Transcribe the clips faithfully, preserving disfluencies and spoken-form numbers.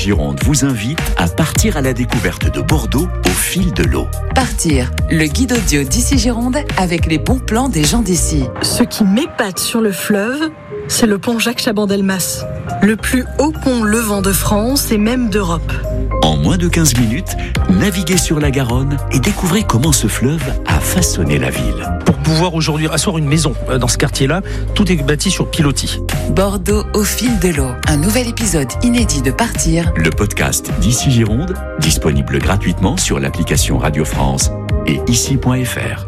Gironde vous invite à partir à la découverte de Bordeaux au fil de l'eau. Partir, le guide audio d'ici Gironde avec les bons plans des gens d'ici. Ce qui m'épate sur le fleuve, c'est le pont Jacques Chaban-Delmas, le plus haut pont levant de France et même d'Europe. En moins de quinze minutes, naviguez sur la Garonne et découvrez comment ce fleuve a façonné la ville. Pour pouvoir aujourd'hui asseoir une maison dans ce quartier-là, tout est bâti sur pilotis. Bordeaux au fil de l'eau, un nouvel épisode inédit de Partir. Le podcast d'ici Gironde, disponible gratuitement sur l'application Radio France et ici point f r.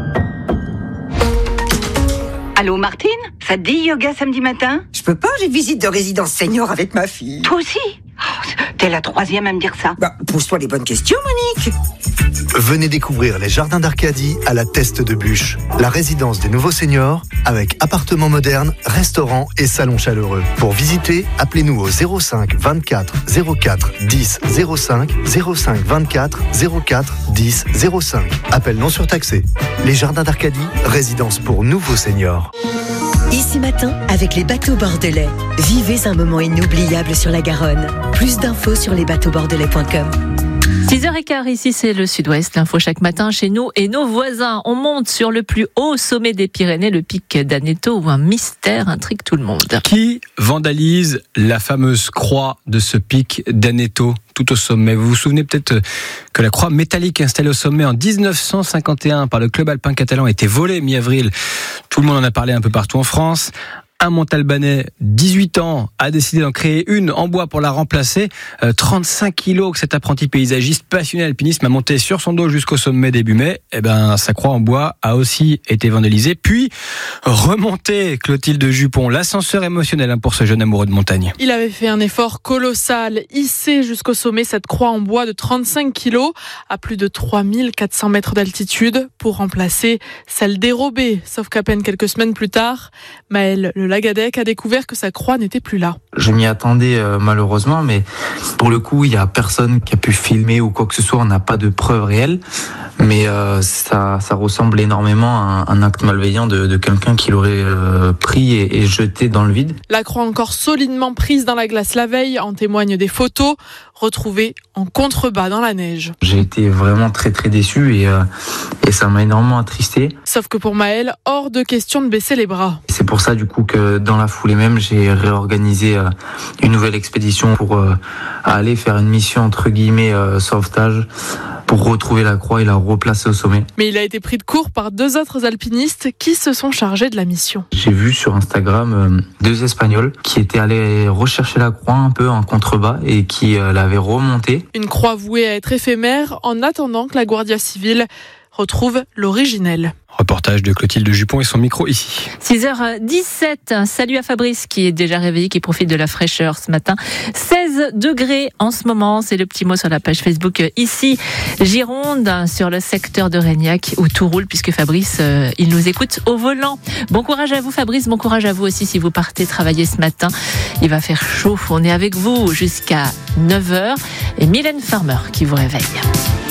Allô Martine, ça te dit yoga samedi matin? Je peux pas, j'ai visite de résidence senior avec ma fille. Toi aussi? Oh, t'es la troisième à me dire ça. Bah, pose-toi les bonnes questions, Monique. Venez découvrir les jardins d'Arcadie à la Teste de Bûche, la résidence des nouveaux seniors avec appartements modernes, restaurants et salons chaleureux. Pour visiter, appelez-nous au zéro cinq vingt-quatre zéro quatre dix zéro cinq, zéro cinq vingt-quatre zéro quatre dix zéro cinq. Appel non surtaxé. Les jardins d'Arcadie, résidence pour nouveaux seniors. Ici Matin, avec les bateaux bordelais. Vivez un moment inoubliable sur la Garonne. Plus d'infos sur les bateaux bordelais point com. six heures quinze, ici c'est le Sud-Ouest, l'info chaque matin chez nous et nos voisins. On monte sur le plus haut sommet des Pyrénées, le pic d'Aneto, où un mystère intrigue tout le monde. Qui vandalise la fameuse croix de ce pic d'Aneto tout au sommet? Vous vous souvenez peut-être que la croix métallique installée au sommet en dix-neuf cent cinquante et un par le club alpin catalan a été volée mi-avril. Tout le monde en a parlé un peu partout en France. Un Montalbanais, dix-huit ans, a décidé d'en créer une en bois pour la remplacer. Euh, trente-cinq kilos que cet apprenti paysagiste passionné d'alpinisme a monté sur son dos jusqu'au sommet début mai. Eh ben, sa croix en bois a aussi été vandalisée. Puis, remontée, Clotilde Jupon, l'ascenseur émotionnel hein, pour ce jeune amoureux de montagne. Il avait fait un effort colossal, hissé jusqu'au sommet cette croix en bois de trente-cinq kilos à plus de trois mille quatre cents mètres d'altitude pour remplacer celle dérobée. Sauf qu'à peine quelques semaines plus tard, Maël, le Lagadec, a découvert que sa croix n'était plus là. Je m'y attendais euh, malheureusement, mais pour le coup, il n'y a personne qui a pu filmer ou quoi que ce soit. On n'a pas de preuves réelles, mais euh, ça, ça ressemble énormément à un, un acte malveillant de, de quelqu'un qui l'aurait euh, pris et, et jeté dans le vide. La croix encore solidement prise dans la glace la veille, en témoignent des photos retrouvées en contrebas dans la neige. J'ai été vraiment très très déçu et, euh, et ça m'a énormément attristé. Sauf que pour Maël, hors de question de baisser les bras. C'est pour ça du coup que dans la foulée même, j'ai réorganisé euh, une nouvelle expédition pour euh, aller faire une mission entre guillemets euh, sauvetage pour retrouver la croix et la replacer au sommet. Mais il a été pris de court par deux autres alpinistes qui se sont chargés de la mission. J'ai vu sur Instagram euh, deux Espagnols qui étaient allés rechercher la croix un peu en contrebas et qui euh, l'avaient remontée. Une croix vouée à être éphémère en attendant que la Guardia Civile retrouve l'originel. Reportage de Clotilde Jupon et son micro ici. six heures dix-sept, salut à Fabrice qui est déjà réveillé, qui profite de la fraîcheur ce matin. seize degrés en ce moment, c'est le petit mot sur la page Facebook ici Gironde, sur le secteur de Régnac où tout roule puisque Fabrice, euh, il nous écoute au volant. Bon courage à vous Fabrice, bon courage à vous aussi si vous partez travailler ce matin. Il va faire chaud, on est avec vous jusqu'à neuf heures et Mylène Farmer qui vous réveille.